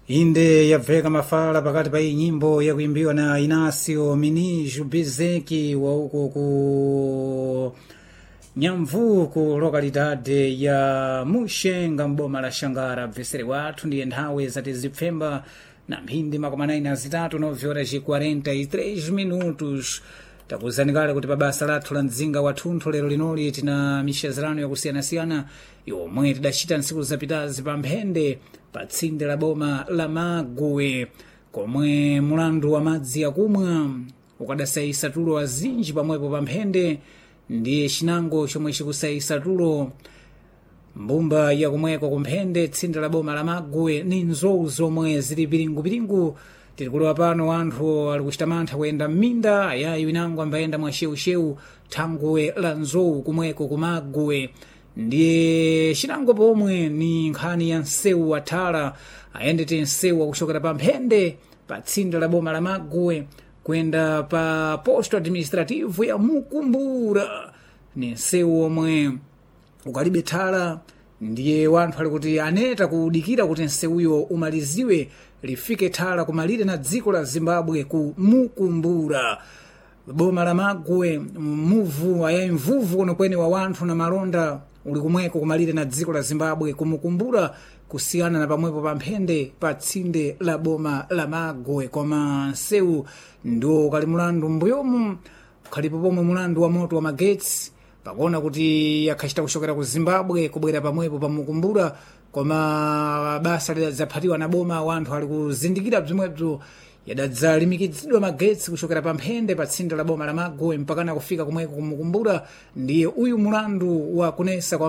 inde yabveka mafala pakati pa nyimbo yakuimbiwa na Inacio Miniju Bizeki wa uko ku Nyamvuku lokalidade ya Mushenga mboma la Shangara. Mvesere wathu ndiye nthawi zati zipfemba na mphindi makumi 93 novyola 43 minutos. Takuzanikale kuti pa basa lathu la mdzinga wathunthu lero linoli tina mishazirano yakusiyana-siyana yomwe tidachita ntsiku zapitazi pa mphende pa tsinde la boma la Maguwe, komwe mulandu wa madzi akumwa ukadasayisa tulo azinji pamwepo pa mphende ndiye chinango chomwe chikusayisa tulo mbumba yakumweko kumphende tsinde la boma la Maguwe ni nzowu zomwe zili piringu tiri kulewa pano anthu ali kuchita mantha kuyenda m'minda ayayi winango ambayenda mwa shewushewu thanguwe la nzowu kumweko ku Maguwe. Ndiye chinango pomwe ni nkhani ya nsewu athala ayendete nsewu akuchokera pa mphende pa tsinde la boma la Maguwe kuyenda pa posto administrativo ya Mukumbura. Ni nsewu omwe ukalibe thala, ndiye wanthu ali kuti aneta kudikira kuti nsewuyo umaliziwe lifike thala kumalire na dziko la Zimbabwe ku Mukumbura. Boma la Maguwe muvu ayayi mvuvu konokwene wa wanthu na malonda uli kumweko kumalire na dziko la Zimbabwe ku Mukumbura kusiyana na pamwepo pa mphende pa tsinde la boma la Maguwe. Koma nsewu ndiwo ukali mulandu mbuyomu ukhalipo pomwe mulandu wa moto wa magetsi pakuona kuti yakhachita kuchokera ku Zimbabwe kubwera pamwepo pa Mukumbura, koma basa lidzaphatiwa na boma wanthu ali kuzindikira bzimwebzo yadadzalimikizidwa magetsi kuchokera pa mphende pa tsinde la boma la Maguwe mpakana kufika kumweko ku Mukumbura. Ndiye uyu mulandu wa kunesa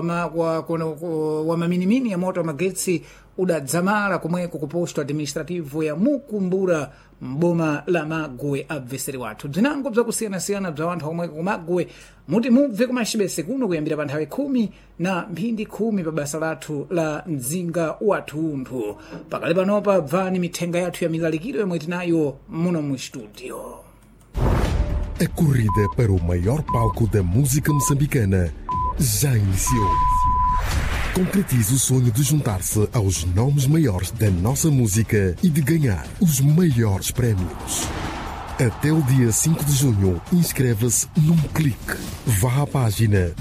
wa maminimini ya moto wa magetsi udadzamala kumweko ku posto administrativo ya Mukumbura mboma la Maguwe. Abveseri wathu bzinango bzakusiyana-siyana bza wanthu omweko ku Maguwe muti mubve kumachibese kuno kuyambira pa nthawi 10 na mphindi 10 pa basa lathu la mdzinga wathunthu. Pakali panopa bvani mithenga yathu ya milalikiro yomwe tinayo muno mu studio. A corrida para o maior palco da música moçambicana já iniciou. Concretize o sonho de juntar-se aos nomes maiores da nossa música e de ganhar os maiores prémios. Até o dia 5 de junho, inscreva-se num clique. Vá à página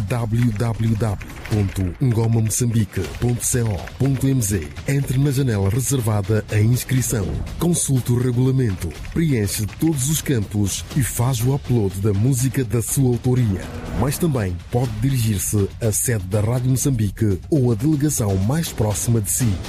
www.ngomamoçambique.co.mz. Entre na janela reservada à inscrição. Consulte o regulamento, preenche todos os campos e faz o upload da música da sua autoria. Mas também pode dirigir-se à sede da Rádio Moçambique ou à delegação mais próxima de si.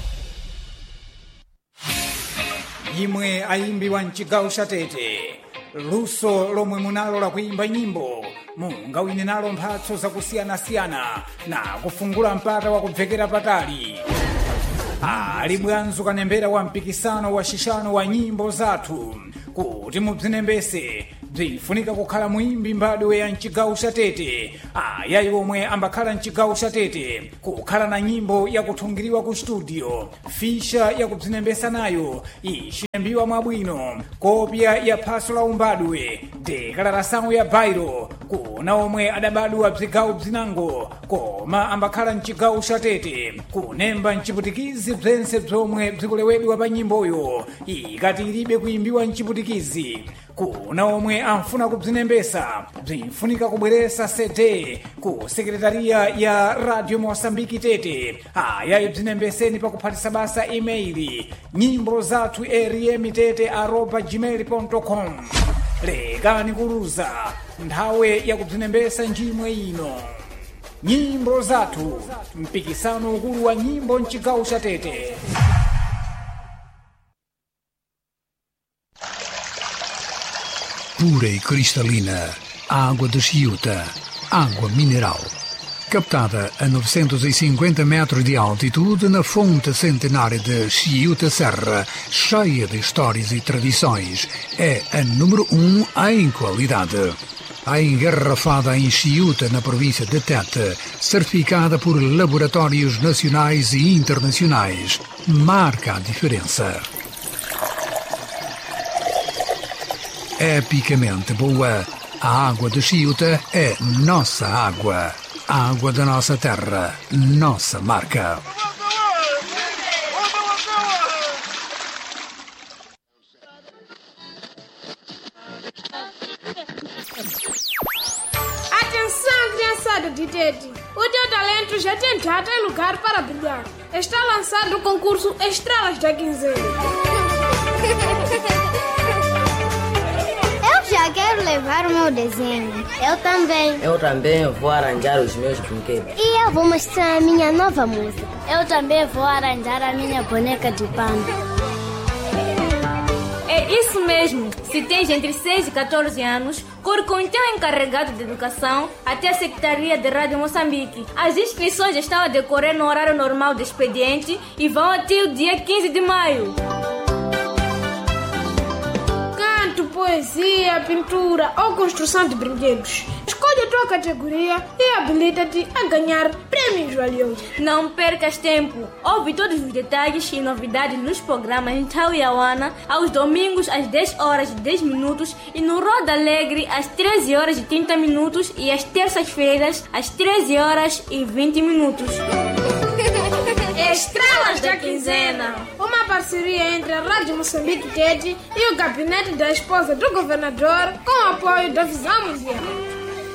Imwe aimbi wa mchigawo chatete luso lomwe munalo la kuimba nyimbo mungawine nalo mphatso zakusiyana-siyana na kufungula mpata wa kubvekera patali. Ali bwanzo kanembera wa mpikisano wa shishano wa nyimbo zathu kuti mubzinembese bzifunika kukhala muimbi mbadwe ya mchigawo chatete ayayi omwe ambakhala mchigawo chatete kukhala na nyimbo yakuthungiriwa ku studio, fisha yakubzinembesa nayo ixiyembiwa mwabwino, kopya ya phaso la umbadwe, dekalarasamu ya bairo kuna omwe adabadwa bzigawo bzinango koma ambakhala mchigawo chatete kunemba mchiputikizi bzense bzomwe bzikulewedwa pa nyimboyo ikati ilibe kuimbiwa mchiputikizi. Kuna omwe amfuna kubzinembesa bzinfunika kubweresa CD ku sekretaria ya Radio Mosambiki Tete ayayi bzinembeseni pakuphatisa basa email nyimbo zathu rm@gmail.com. lekani kuluza nthawe yakubzinembesa njimwe ino. Nyimbo zathu mpikisano ukulu wa nyimbo mchigawo chatete. Pura e cristalina, água de Chiuta, água mineral. Captada a 950 metros de altitude na fonte centenária de Chiuta Serra, cheia de histórias e tradições, é a número 1 em qualidade. A engarrafada em Chiuta, na província de Tete, certificada por laboratórios nacionais e internacionais, marca a diferença. Epicamente boa, a água de Chiuta é nossa água. A água da nossa terra, nossa marca. Obrigada, Ditete. O teu talento já tem data e lugar para brilhar. Está lançado o concurso Estrelas da Quinzena. Eu já quero levar o meu desenho. Eu também. Eu também vou arranjar os meus brinquedos. E eu vou mostrar a minha nova música. Eu também vou arranjar a minha boneca de pano. É isso mesmo. Se tens entre 6 e 14 anos, corre com o teu encarregado de educação até a Secretaria de Rádio Moçambique. As inscrições estão a decorrer no horário normal do expediente e vão até o dia 15 de maio. Canto, poesia, pintura ou construção de brinquedos. Escolhe a tua categoria e habilita-te a ganhar prêmios valiosos. Não percas tempo. Ouve todos os detalhes e novidades nos programas em Tauiauana aos domingos às 10 horas e 10 minutos e no Roda Alegre às 13 horas e 30 minutos e às terças-feiras às 13 horas e 20 minutos. Estrelas da Quinzena, uma parceria entre a Rádio Moçambique TED e o gabinete da esposa do governador com o apoio da Visão Mundial.